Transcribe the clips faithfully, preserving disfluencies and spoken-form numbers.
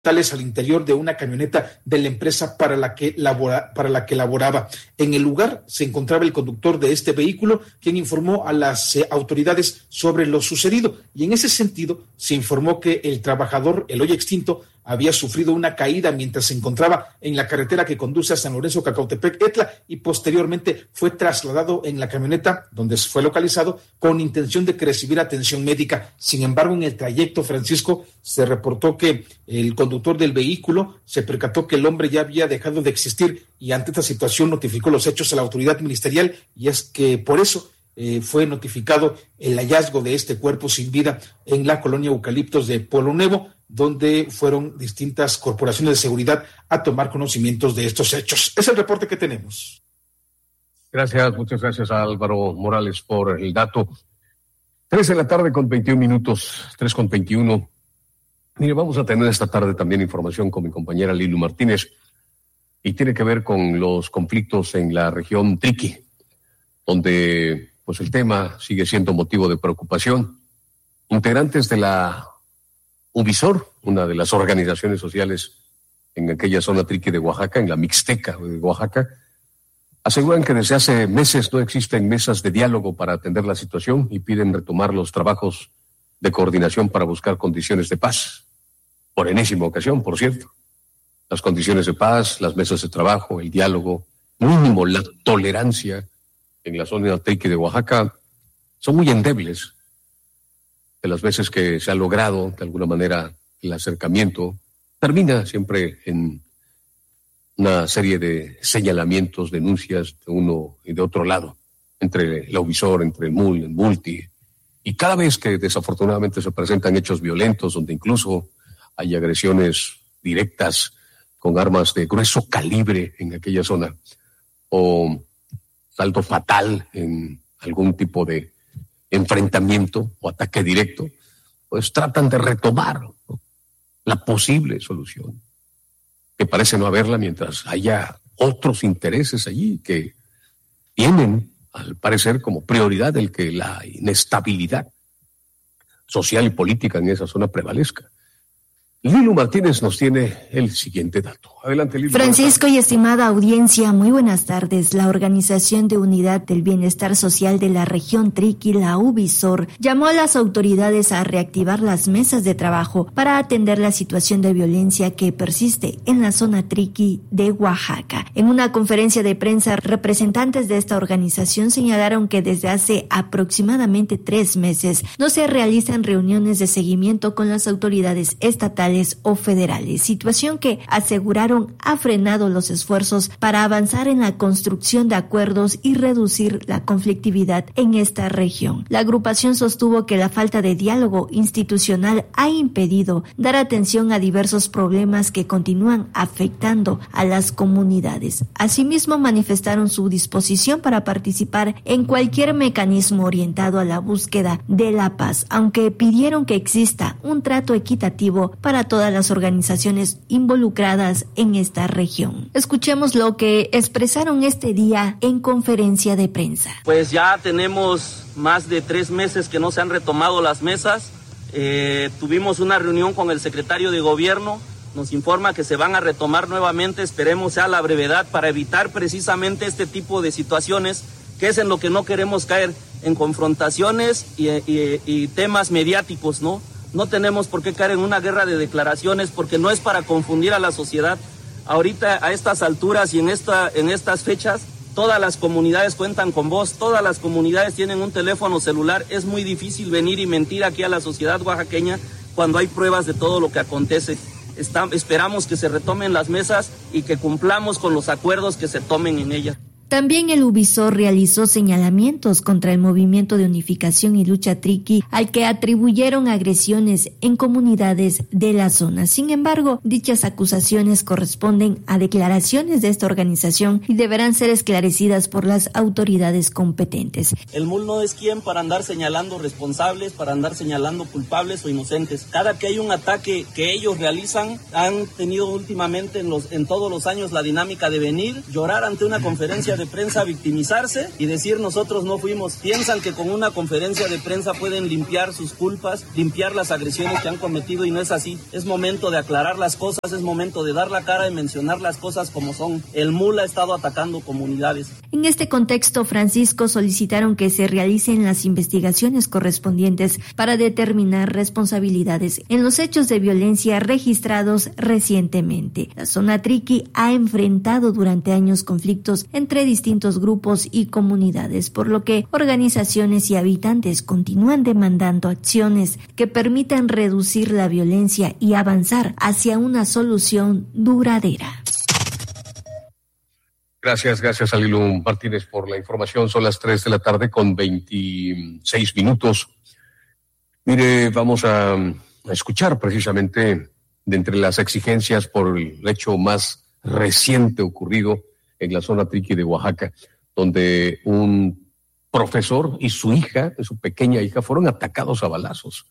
tales al interior de una camioneta de la empresa para la que labora, para la que laboraba. En el lugar se encontraba el conductor de este vehículo, quien informó a las eh, autoridades sobre lo sucedido, y en ese sentido se informó que el trabajador, el hoy extinto, había sufrido una caída mientras se encontraba en la carretera que conduce a San Lorenzo, Cacautepec, Etla, y posteriormente fue trasladado en la camioneta donde fue localizado con intención de que recibiera atención médica. Sin embargo, en el trayecto, Francisco, se reportó que el conductor del vehículo se percató que el hombre ya había dejado de existir, y ante esta situación notificó los hechos a la autoridad ministerial, y es que por eso Eh, fue notificado el hallazgo de este cuerpo sin vida en la colonia Eucaliptos de Pueblo Nuevo, donde fueron distintas corporaciones de seguridad a tomar conocimientos de estos hechos. Es el reporte que tenemos. Gracias, muchas gracias a Álvaro Morales por el dato. Tres de la tarde con veintiún minutos, tres con veintiuno. Mire, vamos a tener esta tarde también información con mi compañera Lilu Martínez, y tiene que ver con los conflictos en la región Triqui, donde pues el tema sigue siendo motivo de preocupación. Integrantes de la Uvisor, una de las organizaciones sociales en aquella zona Triqui de Oaxaca, en la Mixteca de Oaxaca, aseguran que desde hace meses no existen mesas de diálogo para atender la situación y piden retomar los trabajos de coordinación para buscar condiciones de paz. Por enésima ocasión, por cierto. Las condiciones de paz, las mesas de trabajo, el diálogo, mínimo la tolerancia en la zona Triqui de Oaxaca son muy endebles. De las veces que se ha logrado, de alguna manera, el acercamiento, termina siempre en una serie de señalamientos, denuncias de uno y de otro lado, entre la Uvisor, entre el M U L, el Multi, y cada vez que desafortunadamente se presentan hechos violentos, donde incluso hay agresiones directas con armas de grueso calibre en aquella zona, o saldo fatal en algún tipo de enfrentamiento o ataque directo, pues tratan de retomar, ¿no?, la posible solución, que parece no haberla mientras haya otros intereses allí que tienen, al parecer, como prioridad el que la inestabilidad social y política en esa zona prevalezca. Lilu Martínez nos tiene el siguiente dato. Adelante, Lilu. Francisco y estimada audiencia, muy buenas tardes. La Organización de Unidad del Bienestar Social de la región Triqui, la Uvisor, llamó a las autoridades a reactivar las mesas de trabajo para atender la situación de violencia que persiste en la zona Triqui de Oaxaca. En una conferencia de prensa, representantes de esta organización señalaron que desde hace aproximadamente tres meses no se realizan reuniones de seguimiento con las autoridades estatales o federales, situación que aseguraron ha frenado los esfuerzos para avanzar en la construcción de acuerdos y reducir la conflictividad en esta región. La agrupación sostuvo que la falta de diálogo institucional ha impedido dar atención a diversos problemas que continúan afectando a las comunidades. Asimismo, manifestaron su disposición para participar en cualquier mecanismo orientado a la búsqueda de la paz, aunque pidieron que exista un trato equitativo para todas las organizaciones involucradas en esta región. Escuchemos lo que expresaron este día en conferencia de prensa. Pues ya tenemos más de tres meses que no se han retomado las mesas. Eh, tuvimos una reunión con el secretario de gobierno, nos informa que se van a retomar nuevamente, esperemos sea a la brevedad para evitar precisamente este tipo de situaciones, que es en lo que no queremos caer, en confrontaciones y, y, y temas mediáticos, ¿no? No tenemos por qué caer en una guerra de declaraciones, porque no es para confundir a la sociedad. Ahorita, a estas alturas y en, esta, en estas fechas, todas las comunidades cuentan con voz, todas las comunidades tienen un teléfono celular. Es muy difícil venir y mentir aquí a la sociedad oaxaqueña cuando hay pruebas de todo lo que acontece. Está, esperamos que se retomen las mesas y que cumplamos con los acuerdos que se tomen en ellas. También el Uvisor realizó señalamientos contra el Movimiento de Unificación y Lucha Triqui, al que atribuyeron agresiones en comunidades de la zona. Sin embargo, dichas acusaciones corresponden a declaraciones de esta organización y deberán ser esclarecidas por las autoridades competentes. El M U L no es quien para andar señalando responsables, para andar señalando culpables o inocentes. Cada que hay un ataque que ellos realizan, han tenido últimamente en, los, en todos los años la dinámica de venir, llorar ante una conferencia de de prensa a victimizarse y decir nosotros no fuimos. Piensan que con una conferencia de prensa pueden limpiar sus culpas, limpiar las agresiones que han cometido y no es así. Es momento de aclarar las cosas, es momento de dar la cara y mencionar las cosas como son. El M U L ha estado atacando comunidades. En este contexto, Francisco, solicitaron que se realicen las investigaciones correspondientes para determinar responsabilidades en los hechos de violencia registrados recientemente. La zona Triqui ha enfrentado durante años conflictos entre distintos grupos y comunidades, por lo que organizaciones y habitantes continúan demandando acciones que permitan reducir la violencia y avanzar hacia una solución duradera. Gracias, gracias a Lilo Martínez por la información. Son las tres de la tarde con veintiséis minutos. Mire, vamos a, a escuchar precisamente de entre las exigencias por el hecho más reciente ocurrido en la zona Triqui de Oaxaca, donde un profesor y su hija, su pequeña hija, fueron atacados a balazos.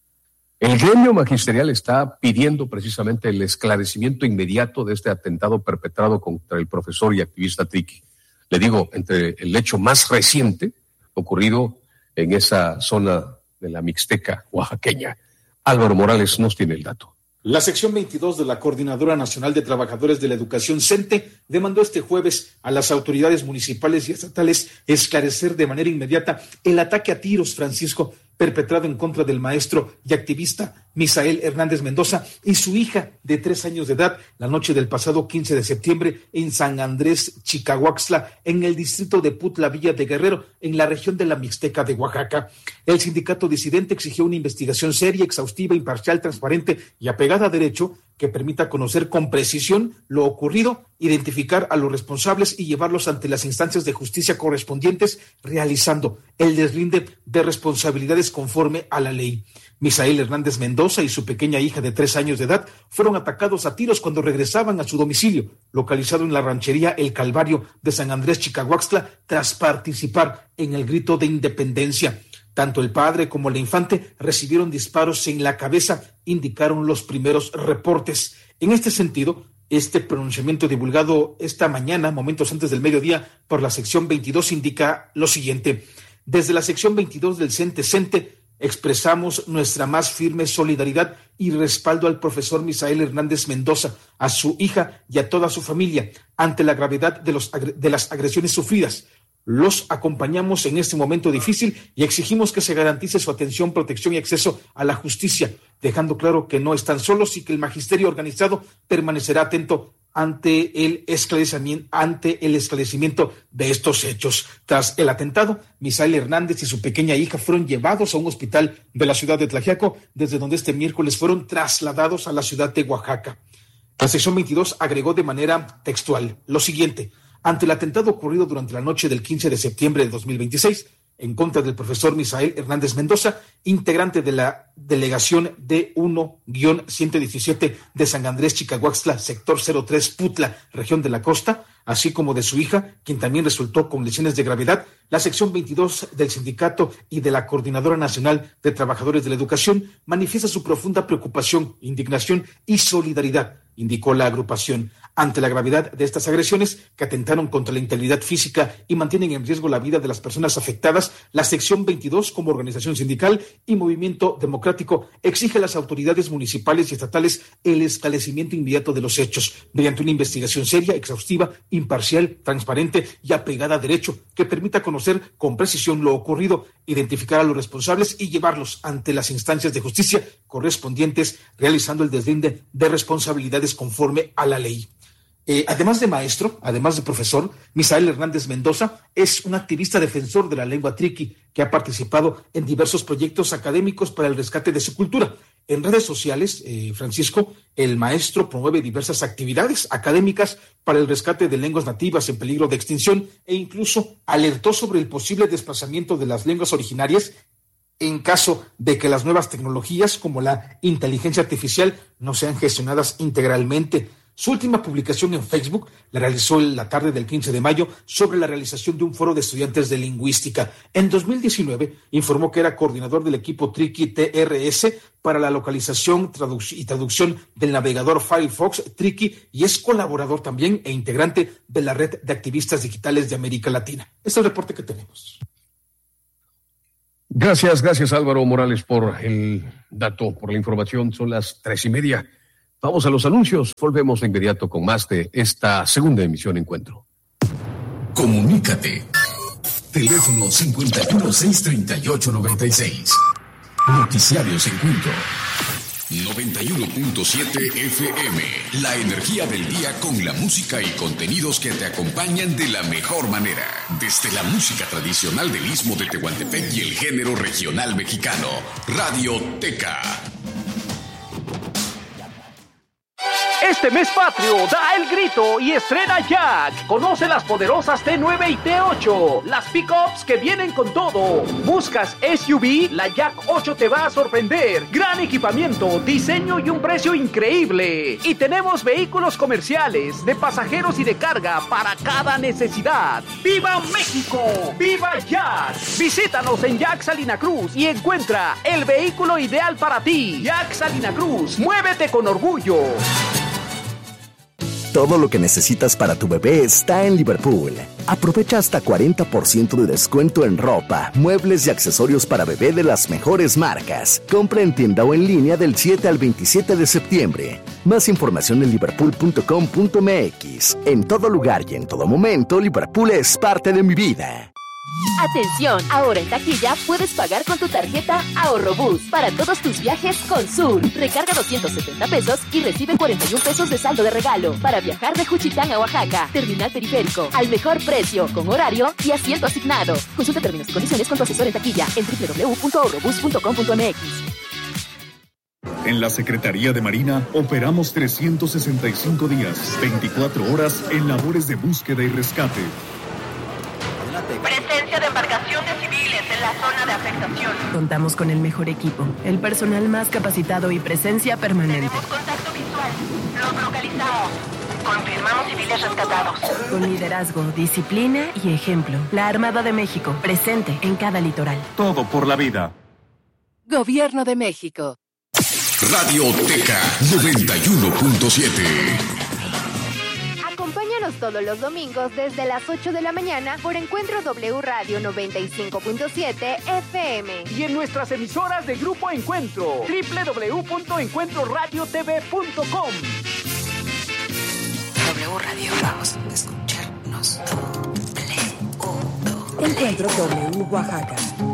El gremio magisterial está pidiendo precisamente el esclarecimiento inmediato de este atentado perpetrado contra el profesor y activista Triqui. Le digo, entre el hecho más reciente ocurrido en esa zona de la Mixteca oaxaqueña. Álvaro Morales nos tiene el dato. La sección veintidós de la Coordinadora Nacional de Trabajadores de la Educación, CENTE, demandó este jueves a las autoridades municipales y estatales esclarecer de manera inmediata el ataque a tiros, Francisco, perpetrado en contra del maestro y activista Misael Hernández Mendoza y su hija de tres años de edad la noche del pasado quince de septiembre en San Andrés Chicahuaxtla, en el distrito de Putla Villa de Guerrero, en la región de la Mixteca de Oaxaca. El sindicato disidente exigió una investigación seria, exhaustiva, imparcial, transparente y apegada a derecho que permita conocer con precisión lo ocurrido, identificar a los responsables y llevarlos ante las instancias de justicia correspondientes, realizando el deslinde de responsabilidades conforme a la ley. Misael Hernández Mendoza y su pequeña hija de tres años de edad fueron atacados a tiros cuando regresaban a su domicilio, localizado en la ranchería El Calvario de San Andrés Chicahuaxtla, tras participar en el grito de independencia. Tanto el padre como la infante recibieron disparos en la cabeza, indicaron los primeros reportes. En este sentido, este pronunciamiento divulgado esta mañana, momentos antes del mediodía, por la sección veintidós, indica lo siguiente. Desde la sección veintidós del CENTE-CENTE expresamos nuestra más firme solidaridad y respaldo al profesor Misael Hernández Mendoza, a su hija y a toda su familia ante la gravedad de, los, de las agresiones sufridas. Los acompañamos en este momento difícil y exigimos que se garantice su atención, protección y acceso a la justicia, dejando claro que no están solos y que el magisterio organizado permanecerá atento ante el esclarecimiento, ante el esclarecimiento de estos hechos. Tras el atentado, Misael Hernández y su pequeña hija fueron llevados a un hospital de la ciudad de Tlaxiaco, desde donde este miércoles fueron trasladados a la ciudad de Oaxaca. La sección veintidós agregó de manera textual lo siguiente. Ante el atentado ocurrido durante la noche del quince de septiembre de dos mil veintiséis, en contra del profesor Misael Hernández Mendoza, integrante de la delegación D uno ciento diecisiete de San Andrés Chicahuaxtla, sector cero tres Putla, región de la costa, así como de su hija, quien también resultó con lesiones de gravedad, la sección veintidós del sindicato y de la Coordinadora Nacional de Trabajadores de la Educación manifiesta su profunda preocupación, indignación y solidaridad, indicó la agrupación, ante la gravedad de estas agresiones que atentaron contra la integridad física y mantienen en riesgo la vida de las personas afectadas. La sección veintidós, como organización sindical y movimiento democrático, exige a las autoridades municipales y estatales el esclarecimiento inmediato de los hechos, mediante una investigación seria, exhaustiva, imparcial, transparente y apegada a derecho, que permita conocer con precisión lo ocurrido, identificar a los responsables y llevarlos ante las instancias de justicia correspondientes, realizando el deslinde de responsabilidades conforme a la ley. Eh, además de maestro, además de profesor, Misael Hernández Mendoza es un activista defensor de la lengua triqui que ha participado en diversos proyectos académicos para el rescate de su cultura. En redes sociales, eh, Francisco, el maestro promueve diversas actividades académicas para el rescate de lenguas nativas en peligro de extinción e incluso alertó sobre el posible desplazamiento de las lenguas originarias en caso de que las nuevas tecnologías como la inteligencia artificial no sean gestionadas integralmente. Su última publicación en Facebook la realizó en la tarde del quince de mayo sobre la realización de un foro de estudiantes de lingüística. En dos mil diecinueve informó que era coordinador del equipo Triqui T R S para la localización traduc- y traducción del navegador Firefox Triqui y es colaborador también e integrante de la red de activistas digitales de América Latina. Este es el reporte que tenemos. Gracias, gracias Álvaro Morales por el dato, por la información. Son las tres y media. Vamos a los anuncios. Volvemos de inmediato con más de esta segunda emisión Encuentro. Comunícate. Teléfono cincuenta y uno, seiscientos treinta y ocho, noventa y seis. Noticiarios Encuentro. noventa y uno punto siete F M. La energía del día con la música y contenidos que te acompañan de la mejor manera. Desde la música tradicional del Istmo de Tehuantepec y el género regional mexicano. Radio Teca. Este mes patrio da el grito y estrena Jack. Conoce las poderosas T nueve y T ocho, las pickups que vienen con todo. ¿Buscas S U V? La Jack ocho te va a sorprender. Gran equipamiento, diseño y un precio increíble. Y tenemos vehículos comerciales, de pasajeros y de carga para cada necesidad. ¡Viva México! ¡Viva Jack! Visítanos en Jack Salina Cruz y encuentra el vehículo ideal para ti. Jack Salina Cruz, muévete con orgullo. Todo lo que necesitas para tu bebé está en Liverpool. Aprovecha hasta cuarenta por ciento de descuento en ropa, muebles y accesorios para bebé de las mejores marcas. Compra en tienda o en línea del siete al veintisiete de septiembre. Más información en liverpool punto com punto m x. En todo lugar y en todo momento, Liverpool es parte de mi vida. Atención, ahora en taquilla puedes pagar con tu tarjeta Ahorrobús para todos tus viajes con Sur. Recarga doscientos setenta pesos y recibe cuarenta y un pesos de saldo de regalo para viajar de Juchitán a Oaxaca. Terminal Periférico, al mejor precio, con horario y asiento asignado. Consulta términos y condiciones con tu asesor en taquilla en doble u doble u doble u punto ahorrobús punto com punto m x. En la Secretaría de Marina operamos trescientos sesenta y cinco días, veinticuatro horas en labores de búsqueda y rescate. Presencia de embarcaciones civiles en la zona de afectación. Contamos con el mejor equipo, el personal más capacitado y presencia permanente. Tenemos contacto visual. Los localizamos. Confirmamos civiles rescatados. Con liderazgo, disciplina y ejemplo. La Armada de México, presente en cada litoral. Todo por la vida. Gobierno de México. Radio Teca noventa y uno punto siete. Acompáñanos todos los domingos desde las ocho de la mañana por Encuentro W Radio noventa y cinco punto siete F M. Y en nuestras emisoras de Grupo Encuentro, doble u doble u doble u punto encuentro radio t v punto com. W Radio, vamos a escucharnos. Encuentro W Oaxaca.